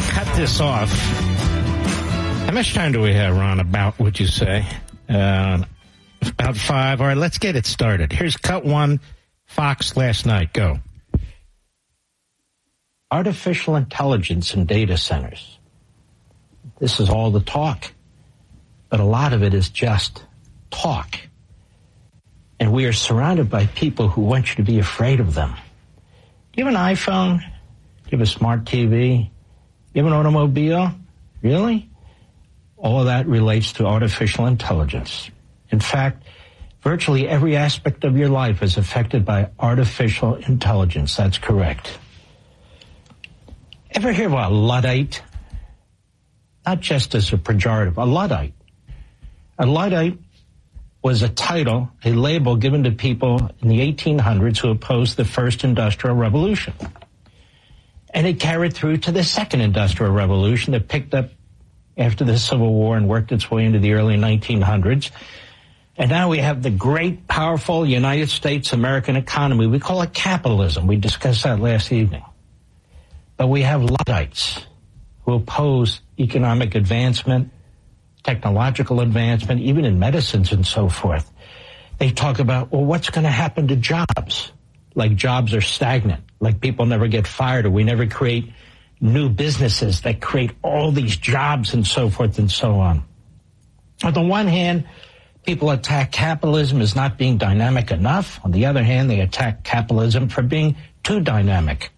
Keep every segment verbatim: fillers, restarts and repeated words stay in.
cut this off. How much time do we have, Ron, about, would you say? Uh, about five. All right, let's get it started. Here's cut one, Fox last night. Go. Artificial intelligence and data centers. This is all the talk. But a lot of it is just talk. And we are surrounded by people who want you to be afraid of them. Do you have an iPhone? Do you have a smart T V? Do you have an automobile? Really? All of that relates to artificial intelligence. In fact, virtually every aspect of your life is affected by artificial intelligence. That's correct. Ever hear of a Luddite? Not just as a pejorative, a Luddite. A Luddite was a title, a label given to people in the eighteen hundreds who opposed the first industrial revolution. And it carried through to the second industrial revolution that picked up after the Civil War and worked its way into the early nineteen hundreds. And now we have the great, powerful United States American economy. We call it capitalism. We discussed that last evening. But we have Luddites who oppose economic advancement, technological advancement, even in medicines and so forth. They talk about, well, what's going to happen to jobs? Like jobs are stagnant, like people never get fired, or we never create new businesses that create all these jobs and so forth and so on. On the one hand, people attack capitalism as not being dynamic enough. On the other hand, they attack capitalism for being too dynamic.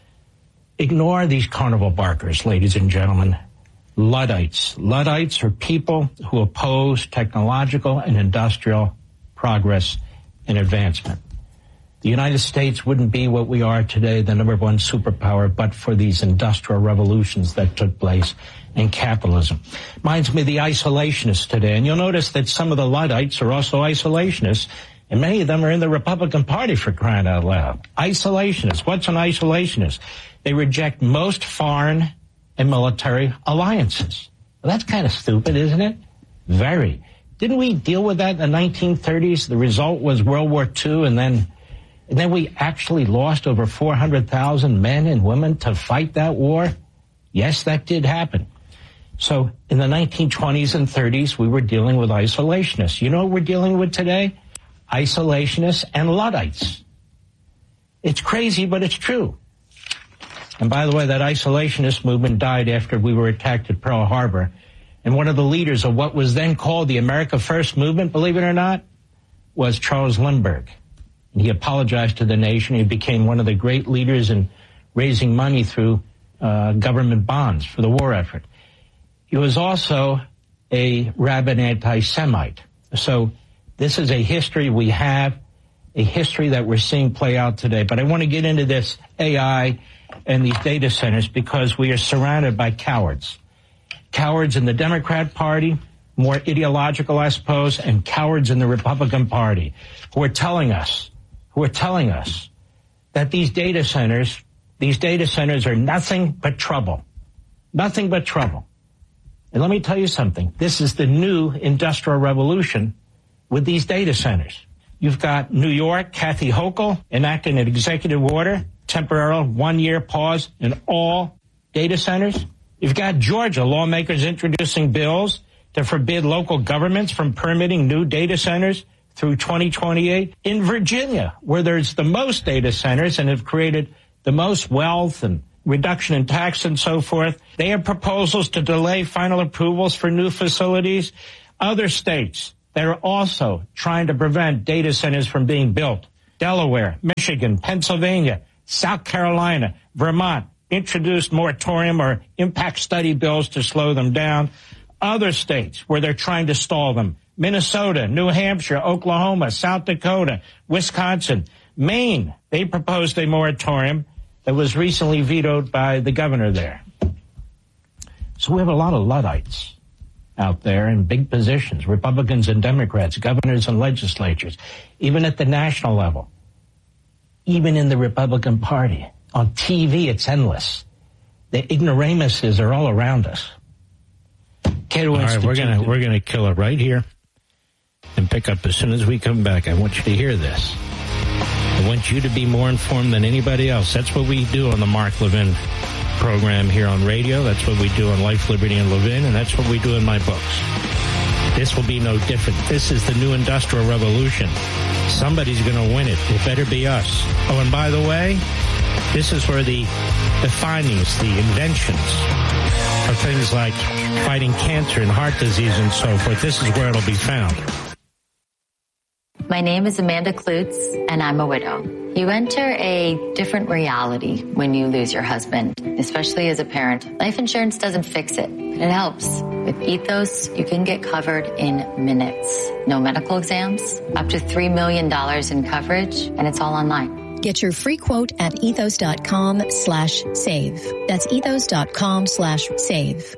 Ignore these carnival barkers, ladies and gentlemen. Luddites. Luddites are people who oppose technological and industrial progress and advancement. The United States wouldn't be what we are today, the number one superpower, but for these industrial revolutions that took place in capitalism. Reminds me of the isolationists today. And you'll notice that some of the Luddites are also isolationists, and many of them are in the Republican Party, for crying out loud. Isolationists. What's an isolationist? They reject most foreign and military alliances. Well, that's kind of stupid, isn't it? Very. Didn't we deal with that in the nineteen thirties? The result was World War Two, and then and then we actually lost over four hundred thousand men and women to fight that war. Yes, that did happen. So in the nineteen twenties and thirties, we were dealing with isolationists. You know what we're dealing with today? Isolationists and Luddites. It's crazy, but it's true. And by the way, that isolationist movement died after we were attacked at Pearl Harbor. And one of the leaders of what was then called the America First movement, believe it or not, was Charles Lindbergh. And he apologized to the nation. He became one of the great leaders in raising money through uh, government bonds for the war effort. He was also a rabid anti-Semite. So this is a history we have, a history that we're seeing play out today. But I want to get into this A I and these data centers because we are surrounded by cowards. Cowards in the Democrat Party, more ideological, I suppose, and cowards in the Republican Party who are telling us, who are telling us that these data centers, these data centers are nothing but trouble. Nothing but trouble. And let me tell you something. This is the new industrial revolution with these data centers. You've got New York, Kathy Hochul enacting an executive order, temporary one-year pause in all data centers. You've got Georgia lawmakers introducing bills to forbid local governments from permitting new data centers through twenty twenty-eight. In Virginia, where there's the most data centers and have created the most wealth and reduction in tax and so forth, they have proposals to delay final approvals for new facilities. Other states that are also trying to prevent data centers from being built. Delaware, Michigan, Pennsylvania, South Carolina, Vermont introduced moratorium or impact study bills to slow them down. Other states where they're trying to stall them, Minnesota, New Hampshire, Oklahoma, South Dakota, Wisconsin, Maine, they proposed a moratorium that was recently vetoed by the governor there. So we have a lot of Luddites out there in big positions, Republicans and Democrats, governors and legislatures, even at the national level, even in the Republican Party. On T V, it's endless. The ignoramuses are all around us. Cato all right, we're gonna we're gonna kill it right here and pick up as soon as we come back. I want you to hear this. I want you to be more informed than anybody else. That's what we do on the Mark Levin program here on radio. That's what we do on Life, Liberty, and Levin, and that's what we do in my books. This will be no different. This is the new industrial revolution. Somebody's going to win it. It better be us. Oh, and by the way, this is where the, the findings, the inventions of things like fighting cancer and heart disease and so forth, this is where it'll be found. My name is Amanda Klutz, and I'm a widow. You enter a different reality when you lose your husband, especially as a parent. Life insurance doesn't fix it, but it helps. With Ethos, you can get covered in minutes. No medical exams, up to three million dollars in coverage, and it's all online. Get your free quote at ethos.com slash save. That's ethos.com slash save.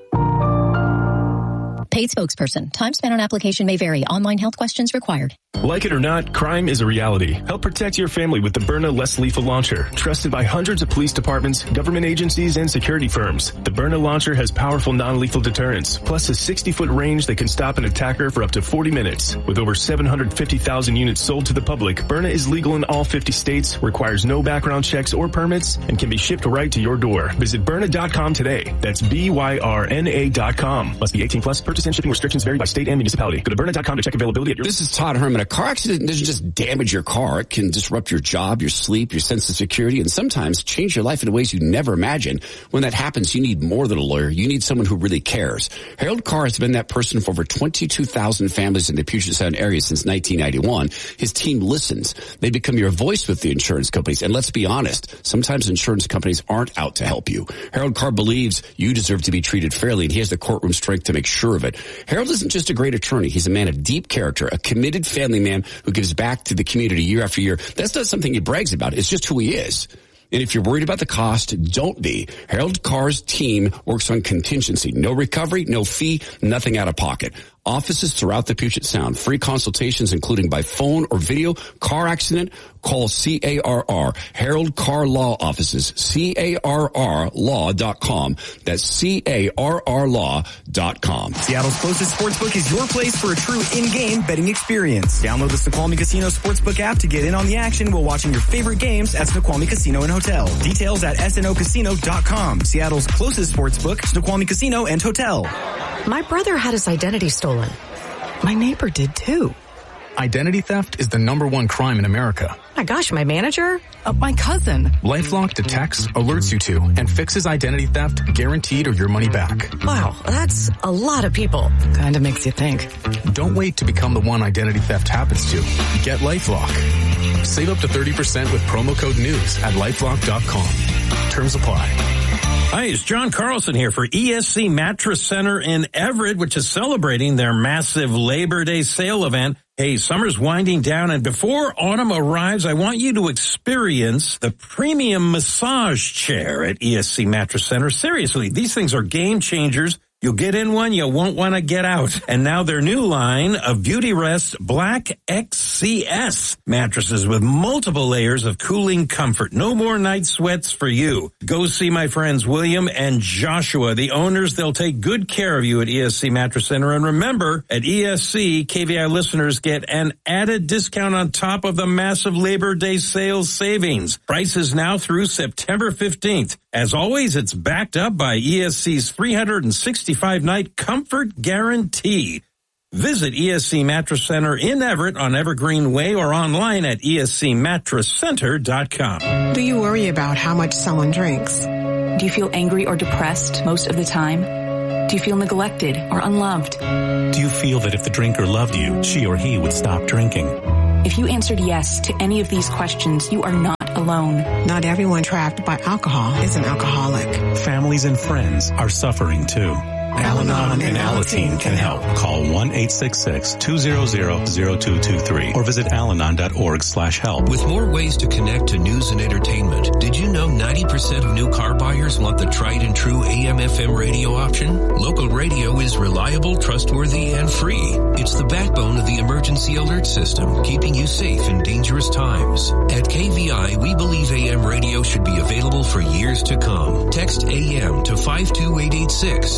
Paid spokesperson. Time spent on application may vary. Online health questions required. Like it or not, crime is a reality. Help protect your family with the Byrna Less Lethal Launcher. Trusted by hundreds of police departments, government agencies, and security firms. The Byrna Launcher has powerful non-lethal deterrence, plus a sixty-foot range that can stop an attacker for up to forty minutes. With over seven hundred fifty thousand units sold to the public, Byrna is legal in all fifty states, requires no background checks or permits, and can be shipped right to your door. Visit Byrna dot com today. That's B Y R N A dot com. Must be eighteen plus. Purchase and shipping restrictions vary by state and municipality. Go to Byrna dot com to check availability at your... This is Todd Herman. A car accident doesn't just damage your car. It can disrupt your job, your sleep, your sense of security, and sometimes change your life in ways you never imagined. When that happens, you need more than a lawyer. You need someone who really cares. Harold Carr has been that person for over twenty-two thousand families in the Puget Sound area since nineteen ninety-one. His team listens. They become your voice with the insurance companies. And let's be honest, sometimes insurance companies aren't out to help you. Harold Carr believes you deserve to be treated fairly, and he has the courtroom strength to make sure of it. Harold isn't just a great attorney. He's a man of deep character, a committed family man who gives back to the community year after year. That's not something he brags about. It's just who he is. And if you're worried about the cost, don't be. Harold Carr's team works on contingency. No recovery, no fee, nothing out of pocket. Offices throughout the Puget Sound. Free consultations, including by phone or video. Car accident, call C A R R. Harold Carr Law Offices. C A R R law dot com. That's C A R R law dot com. Seattle's closest sportsbook is your place for a true in-game betting experience. Download the Snoqualmie Casino Sportsbook app to get in on the action while watching your favorite games at Snoqualmie Casino and Hotel. Details at S N O casino dot com. Seattle's closest sportsbook, Snoqualmie Casino and Hotel. My brother had his identity stolen. My neighbor did too. Identity theft is the number one crime in America. My gosh, my manager? Uh, my cousin. LifeLock detects, alerts you to, and fixes identity theft guaranteed or your money back. Wow, that's a lot of people. Kind of makes you think. Don't wait to become the one identity theft happens to. Get LifeLock. Save up to thirty percent with promo code NEWS at lifelock dot com. Terms apply. Hi, it's John Carlson here for E S C Mattress Center in Everett, which is celebrating their massive Labor Day sale event. Hey, summer's winding down, and before autumn arrives, I want you to experience the premium massage chair at E S C Mattress Center. Seriously, these things are game changers. You'll get in one, you won't want to get out. And now their new line of Beautyrest Black X C S mattresses with multiple layers of cooling comfort. No more night sweats for you. Go see my friends William and Joshua, the owners. They'll take good care of you at E S C Mattress Center. And remember, at E S C, K V I listeners get an added discount on top of the massive Labor Day sales savings. Prices now through September fifteenth. As always, it's backed up by E S C's three hundred sixty-five night comfort guarantee. Visit E S C Mattress Center in Everett on Evergreen Way or online at E S C mattress center dot com. Do you worry about how much someone drinks? Do you feel angry or depressed most of the time? Do you feel neglected or unloved? Do you feel that if the drinker loved you, she or he would stop drinking? If you answered yes to any of these questions, you are not alone. Not everyone trapped by alcohol is an alcoholic. Families and friends are suffering too. Al-Anon and Alateen can help. Call one eight six six, two zero zero, zero two two three or visit alanon dot org slash help. With more ways to connect to news and entertainment, did you know ninety percent of new car buyers want the tried and true A M F M radio option? Local radio is reliable, trustworthy, and free. It's the backbone of the emergency alert system, keeping you safe in dangerous times. At K V I, we believe A M radio should be available for years to come. Text A M to five two eight eight six and tell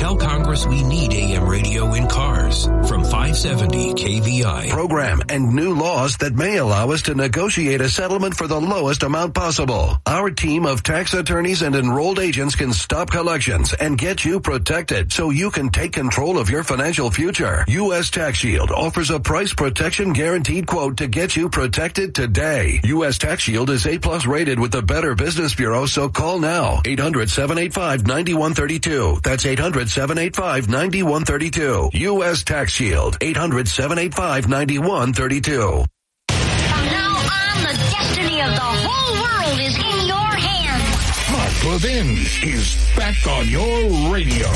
Tell Congress we need A M radio in cars. From five seventy K V I. Program and new laws that may allow us to negotiate a settlement for the lowest amount possible. Our team of tax attorneys and enrolled agents can stop collections and get you protected so you can take control of your financial future. U S Tax Shield offers a price protection guaranteed quote to get you protected today. U S Tax Shield is A plus rated with the Better Business Bureau, so call now. eight hundred, seven eight five, nine one three two. That's eight hundred, seven eight five, nine one three two. U S Tax Shield. eight hundred, seven eight five, nine one three two. From now on, the destiny of the whole world is in your hands. Mark Levin is back on your radio.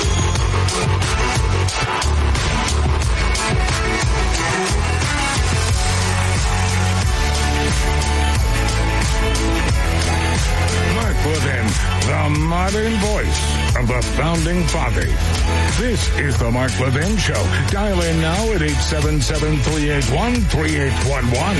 Mark Levin, the modern voice of the founding fathers. This is the Mark Levin Show. Dial in now at eight seven seven, three eight one, three eight one one.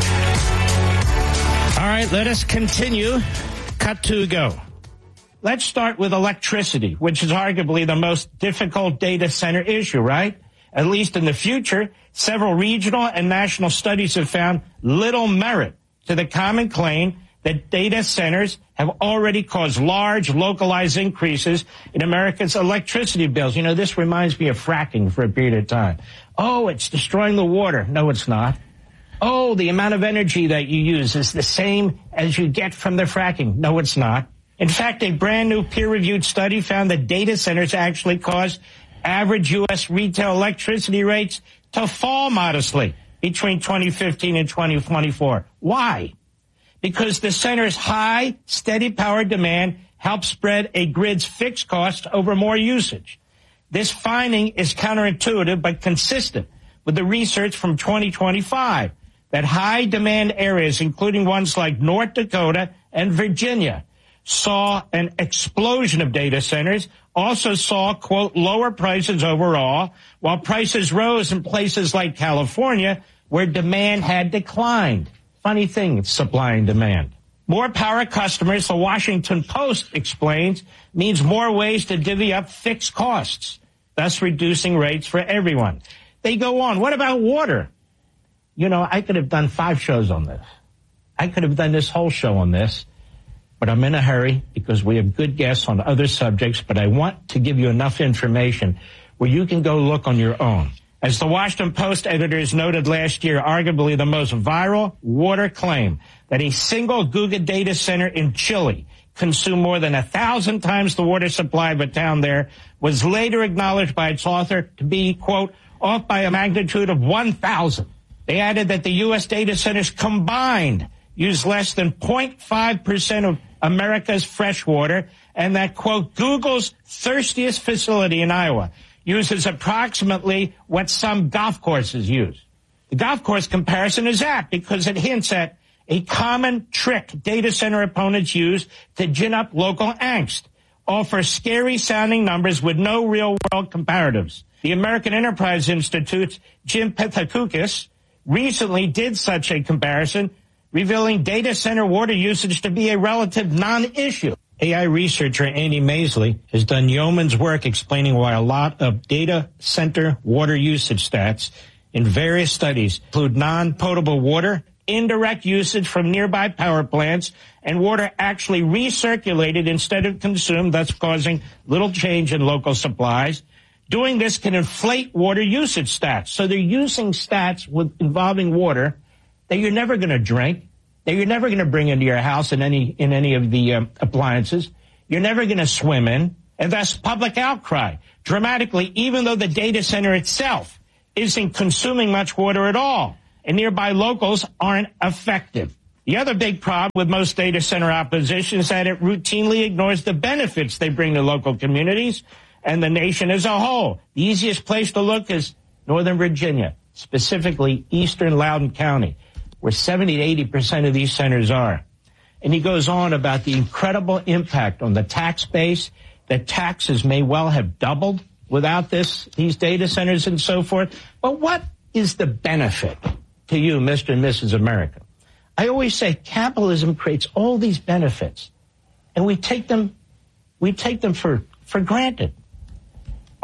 All right, let us continue. Cut to go. Let's start with electricity, which is arguably the most difficult data center issue, right? At least in the future, several regional and national studies have found little merit to the common claim that data centers have already caused large localized increases in America's electricity bills. You know, this reminds me of fracking for a period of time. Oh, it's destroying the water. No, it's not. Oh, the amount of energy that you use is the same as you get from the fracking. No, it's not. In fact, a brand new peer-reviewed study found that data centers actually caused average U S retail electricity rates to fall modestly between twenty fifteen and twenty twenty-four. Why? Because the center's high, steady power demand helps spread a grid's fixed costs over more usage. This finding is counterintuitive but consistent with the research from twenty twenty-five that high demand areas, including ones like North Dakota and Virginia, saw an explosion of data centers, also saw, quote, lower prices overall, while prices rose in places like California where demand had declined. Funny thing, it's supply and demand. More power customers, the Washington Post explains, means more ways to divvy up fixed costs, thus reducing rates for everyone. They go on. What about water? You know, I could have done five shows on this. I could have done this whole show on this, but I'm in a hurry because we have good guests on other subjects, but I want to give you enough information where you can go look on your own. As the Washington Post editors noted last year, arguably the most viral water claim that a single Google data center in Chile consumed more than a thousand times the water supply of a town there was later acknowledged by its author to be, quote, off by a magnitude of one thousand. They added that the U S data centers combined use less than zero point five percent of America's fresh water, and that, quote, Google's thirstiest facility in Iowa uses approximately what some golf courses use. The golf course comparison is apt because it hints at a common trick data center opponents use to gin up local angst, offer scary-sounding numbers with no real-world comparatives. The American Enterprise Institute's Jim Pethokoukis recently did such a comparison, revealing data center water usage to be a relative non-issue. A I researcher Andy Maisley has done yeoman's work explaining why a lot of data center water usage stats in various studies include non-potable water, indirect usage from nearby power plants, and water actually recirculated instead of consumed, thus causing little change in local supplies. Doing this can inflate water usage stats. So they're using stats with involving water that you're never going to drink, that you're never going to bring into your house in any in any of the um, appliances. You're never going to swim in, and thus public outcry dramatically, even though the data center itself isn't consuming much water at all, and nearby locals aren't effective. The other big problem with most data center opposition is that it routinely ignores the benefits they bring to local communities and the nation as a whole. The easiest place to look is Northern Virginia, specifically eastern Loudoun County, where seventy to eighty percent of these centers are. And he goes on about the incredible impact on the tax base, that taxes may well have doubled without this, these data centers and so forth. But what is the benefit to you, Mister and Missus America? I always say capitalism creates all these benefits, and we take them, we take them for, for granted.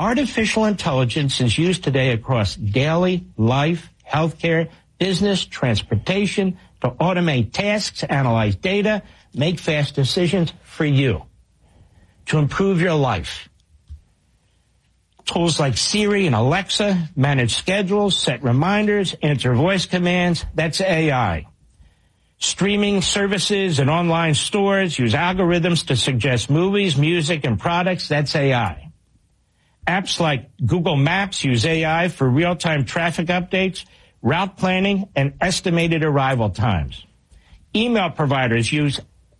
Artificial intelligence is used today across daily life, healthcare, business, transportation, to automate tasks, analyze data, make fast decisions for you, to improve your life. Tools like Siri and Alexa manage schedules, set reminders, answer voice commands. That's A I. Streaming services and online stores use algorithms to suggest movies, music, and products. That's A I. Apps like Google Maps use A I for real-time traffic updates, route planning, and estimated arrival times. Email providers use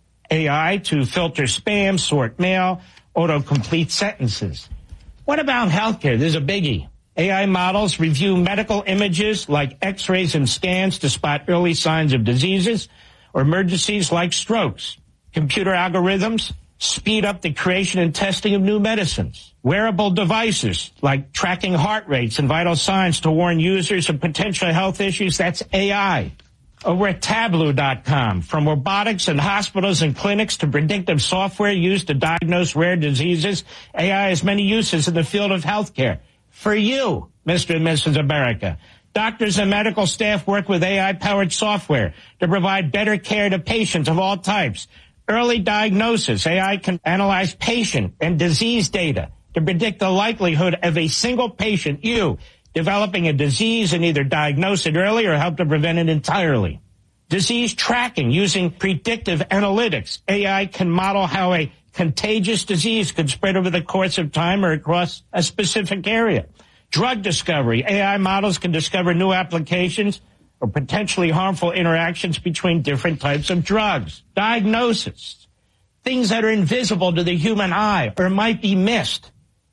A I to filter spam, sort mail, autocomplete sentences. What about healthcare? There's a biggie. A I models review medical images like x-rays and scans to spot early signs of diseases or emergencies like strokes. Computer algorithms speed up the creation and testing of new medicines. Wearable devices like tracking heart rates and vital signs to warn users of potential health issues. That's A I. Over at Tableau dot com, from robotics in hospitals and clinics to predictive software used to diagnose rare diseases, A I has many uses in the field of healthcare. For you, Mister and Missus America, doctors and medical staff work with A I-powered software to provide better care to patients of all types. Early diagnosis, A I can analyze patient and disease data to predict the likelihood of a single patient, you, developing a disease and either diagnose it early or help to prevent it entirely. Disease tracking using predictive analytics. A I can model how a contagious disease could spread over the course of time or across a specific area. Drug discovery. A I models can discover new applications or potentially harmful interactions between different types of drugs. Diagnosis. Things that are invisible to the human eye or might be missed.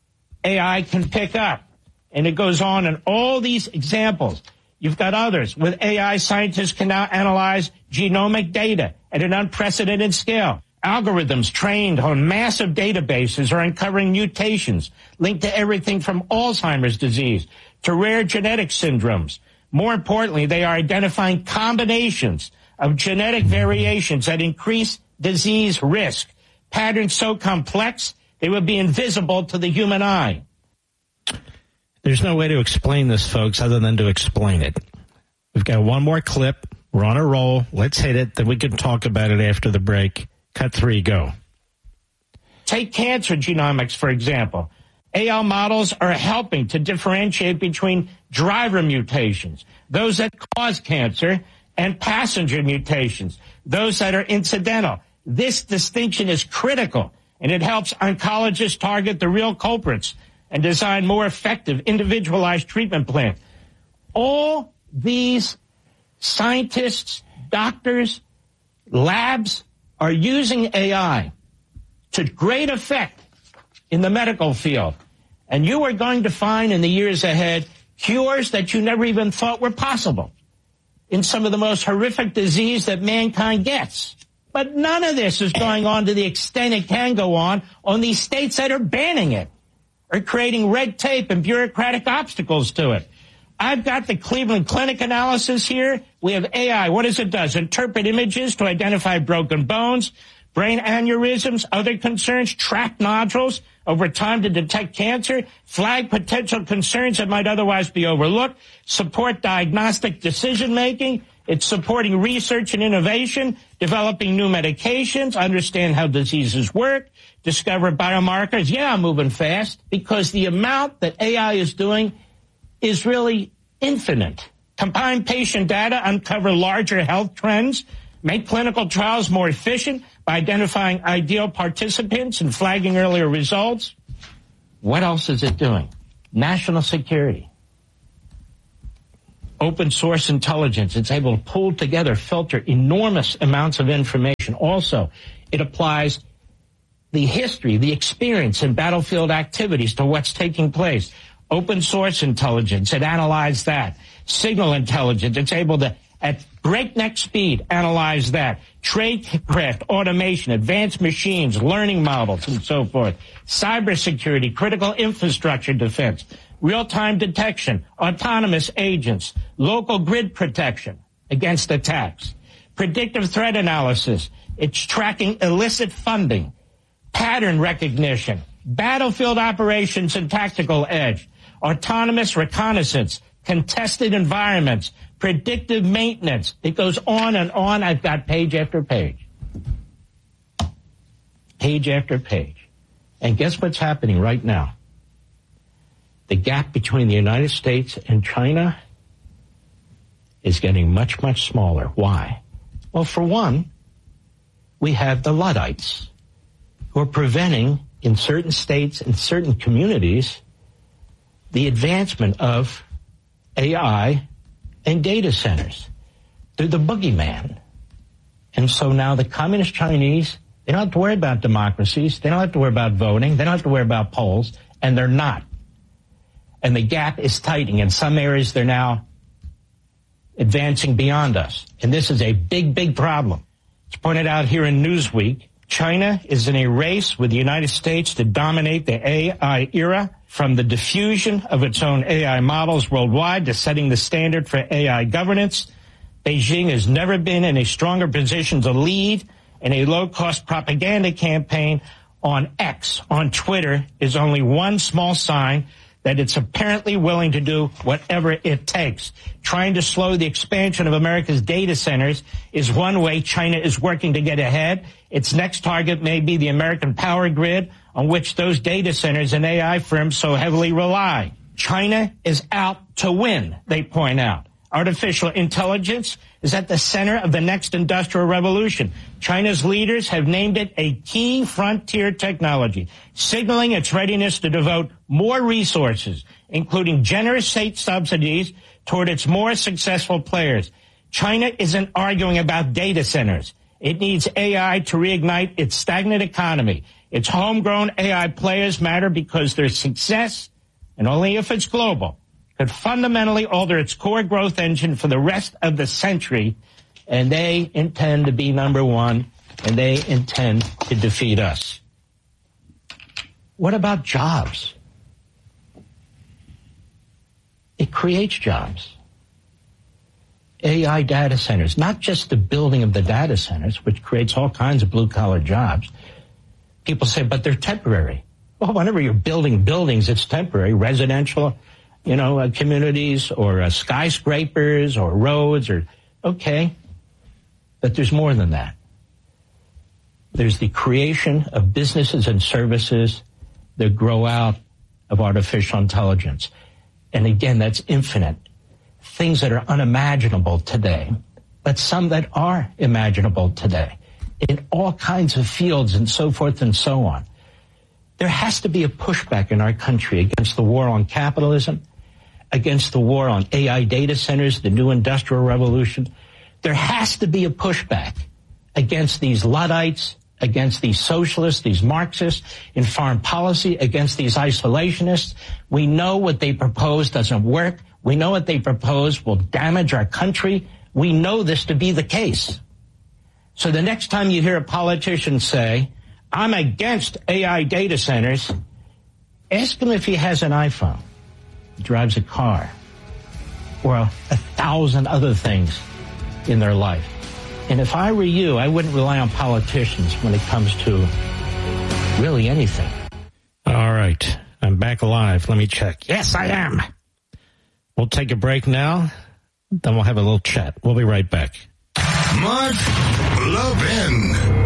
A I can pick up. And it goes on in all these examples. You've got others. With A I, scientists can now analyze genomic data at an unprecedented scale. Algorithms trained on massive databases are uncovering mutations linked to everything from Alzheimer's disease to rare genetic syndromes. More importantly, they are identifying combinations of genetic variations that increase disease risk. Patterns so complex, they would be invisible to the human eye. There's no way to explain this, folks, other than to explain it. We've got one more clip. We're on a roll. Let's hit it. Then we can talk about it after the break. Cut three, go. Take cancer genomics, for example. A I models are helping to differentiate between driver mutations, those that cause cancer, and passenger mutations, those that are incidental. This distinction is critical, and it helps oncologists target the real culprits and design more effective, individualized treatment plans. All these scientists, doctors, labs are using A I to great effect in the medical field. And you are going to find in the years ahead cures that you never even thought were possible in some of the most horrific disease that mankind gets. But none of this is going on to the extent it can go on on these states that are banning it, or creating red tape and bureaucratic obstacles to it. I've got the Cleveland Clinic analysis here. We have A I. What does it do? Interpret images to identify broken bones, brain aneurysms, other concerns, track nodules over time to detect cancer, flag potential concerns that might otherwise be overlooked, support diagnostic decision-making. It's supporting research and innovation, developing new medications, understand how diseases work, discover biomarkers. Yeah, I'm moving fast because the amount that A I is doing is really infinite. Combine patient data, uncover larger health trends, make clinical trials more efficient by identifying ideal participants and flagging earlier results. What else is it doing? National security. Open source intelligence. It's able to pull together, filter enormous amounts of information. Also, it applies the history, the experience in battlefield activities to what's taking place. Open source intelligence, it analyzes that. Signal intelligence, it's able to, at breakneck speed, analyze that. Tradecraft, automation, advanced machines, learning models, and so forth. Cybersecurity, critical infrastructure defense, real-time detection, autonomous agents, local grid protection against attacks. Predictive threat analysis, it's tracking illicit funding. Pattern recognition, battlefield operations and tactical edge, autonomous reconnaissance, contested environments, predictive maintenance. It goes on and on. I've got page after page. Page after page. And guess what's happening right now? The gap between the United States and China is getting much, much smaller. Why? Well, for one, we have the Luddites who are preventing, in certain states and certain communities, the advancement of A I and data centers. They're the boogeyman. And so now the communist Chinese, they don't have to worry about democracies. They don't have to worry about voting. They don't have to worry about polls. And they're not. And the gap is tightening. In some areas, they're now advancing beyond us. And this is a big, big problem. It's pointed out here in Newsweek. China is in a race with the United States to dominate the A I era, from the diffusion of its own A I models worldwide to setting the standard for A I governance. Beijing has never been in a stronger position to lead in a low-cost propaganda campaign. On X, on Twitter, is only one small sign that it's apparently willing to do whatever it takes. Trying to slow the expansion of America's data centers is one way China is working to get ahead. Its next target may be the American power grid, on which those data centers and A I firms so heavily rely. China is out to win, they point out. Artificial intelligence is at the center of the next industrial revolution. China's leaders have named it a key frontier technology, signaling its readiness to devote more resources, including generous state subsidies, toward its more successful players. China isn't arguing about data centers. It needs A I to reignite its stagnant economy. Its homegrown A I players matter because their success, and only if it's global, could fundamentally alter its core growth engine for the rest of the century, and they intend to be number one, and they intend to defeat us. What about jobs? It creates jobs. A I data centers, not just the building of the data centers, which creates all kinds of blue-collar jobs. People say, but they're temporary. Well, whenever you're building buildings, it's temporary, residential, you know, uh, communities or uh, skyscrapers or roads or, okay. But there's more than that. There's the creation of businesses and services that grow out of artificial intelligence. And again, that's infinite. Things that are unimaginable today, but some that are imaginable today in all kinds of fields and so forth and so on. There has to be a pushback in our country against the war on capitalism, against the war on A I data centers, the new industrial revolution. There has to be a pushback against these Luddites, against these socialists, these Marxists in foreign policy, against these isolationists. We know what they propose doesn't work. We know what they propose will damage our country. We know this to be the case. So the next time you hear a politician say, I'm against A I data centers, ask him if he has an iPhone, drives a car, or a, a thousand other things in their life. And if I were you, I wouldn't rely on politicians when it comes to really anything. All right. I'm back alive. Let me check. Yes, I am. We'll take a break now. Then we'll have a little chat. We'll be right back. Mark Levin.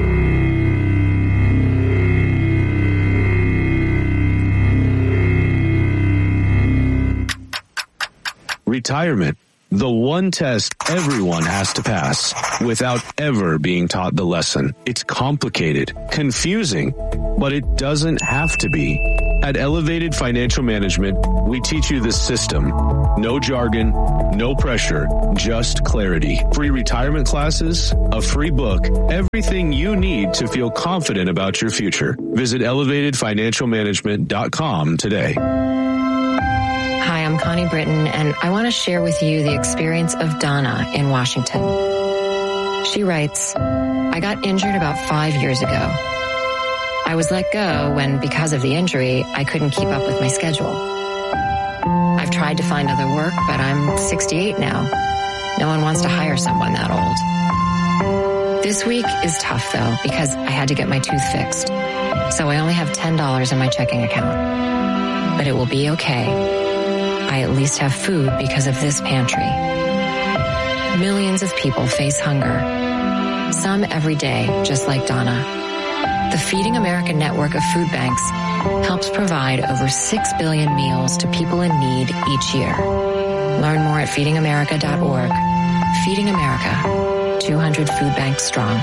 Retirement, the one test everyone has to pass without ever being taught the lesson. It's complicated, confusing, but it doesn't have to be. At Elevated Financial Management, we teach you the system. No jargon, no pressure, just clarity. Free retirement classes, a free book, everything you need to feel confident about your future. Visit elevated financial management dot com today. Hi, I'm Connie Britton, and I want to share with you the experience of Donna in Washington. She writes, I got injured about five years ago. I was let go when, because of the injury, I couldn't keep up with my schedule. I've tried to find other work, but I'm sixty-eight now. No one wants to hire someone that old. This week is tough, though, because I had to get my tooth fixed. so I only have ten dollars in my checking account. But it will be okay. I at least have food because of this pantry. Millions of people face hunger. Some every day, just like Donna. The Feeding America network of food banks helps provide over six billion meals to people in need each year. Learn more at feeding america dot org. Feeding America, two hundred food banks strong.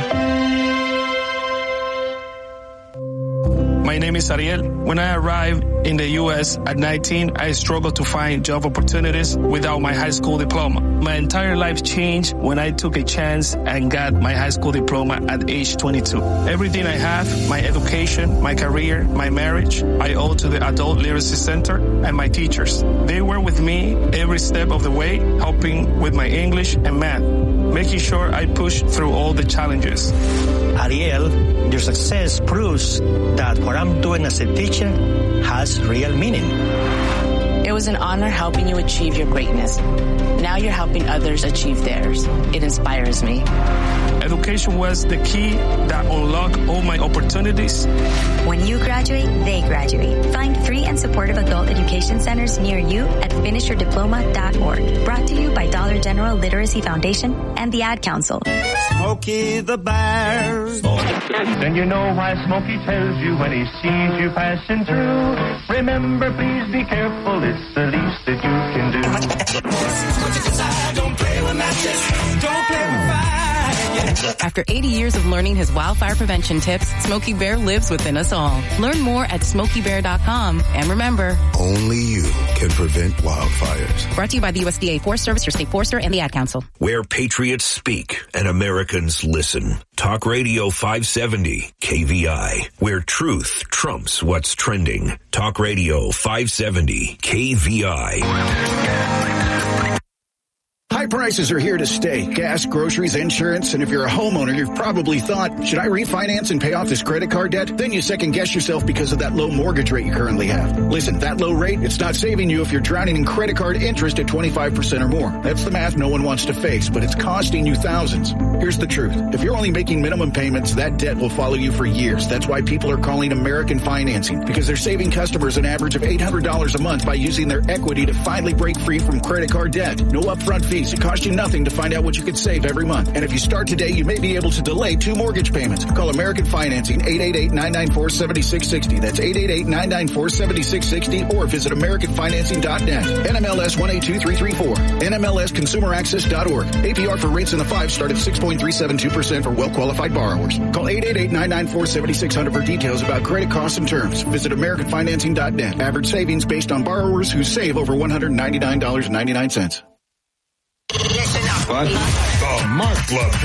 My name is Ariel. When I arrived in the U S at nineteen, I struggled to find job opportunities without my high school diploma. My entire life changed when I took a chance and got my high school diploma at age twenty-two. Everything I have, my education, my career, my marriage, I owe to the Adult Literacy Center and my teachers. They were with me every step of the way, helping with my English and math, making sure I pushed through all the challenges. Ariel, your success proves that what I'm doing as a teacher has real meaning. It was an honor helping you achieve your greatness. Now you're helping others achieve theirs. It inspires me. Education was the key that unlocked all my opportunities. When you graduate, they graduate. Find free and supportive adult education centers near you at finish your diploma dot org. Brought to you by Dollar General Literacy Foundation and the Ad Council. Smokey the Bear. Then you know why Smokey tells you when he sees you passing through. Remember, please be careful. It's the least that you can do. Don't play with matches. Don't play with fire. After eighty years of learning his wildfire prevention tips, Smokey Bear lives within us all. Learn more at smokey bear dot com. And remember, only you can prevent wildfires. Brought to you by the U S D A Forest Service, your state forester, and the Ad Council. Where patriots speak and Americans listen. Talk Radio five seventy K V I. Where truth trumps what's trending. Talk Radio five seventy K V I. High prices are here to stay. Gas, groceries, insurance, and if you're a homeowner, you've probably thought, should I refinance and pay off this credit card debt? Then you second guess yourself because of that low mortgage rate you currently have. Listen, that low rate, it's not saving you if you're drowning in credit card interest at twenty-five percent or more. That's the math no one wants to face, but it's costing you thousands. Here's the truth. If you're only making minimum payments, that debt will follow you for years. That's why people are calling American Financing, because they're saving customers an average of eight hundred dollars a month by using their equity to finally break free from credit card debt. No upfront fees. It costs you nothing to find out what you could save every month. And if you start today, you may be able to delay two mortgage payments. Call American Financing, eight eight eight, nine nine four, seven six six zero. That's eight eight eight, nine nine four, seven six six zero or visit american financing dot net. N M L S one eight two three three four. N M L S consumer access dot org. A P R for rates in the five start at six point three seven two percent for well-qualified borrowers. Call eight eight eight, nine nine four, seven six zero zero for details about credit costs and terms. Visit american financing dot net. Average savings based on borrowers who save over one hundred ninety-nine dollars and ninety-nine cents. What? The Mark Levin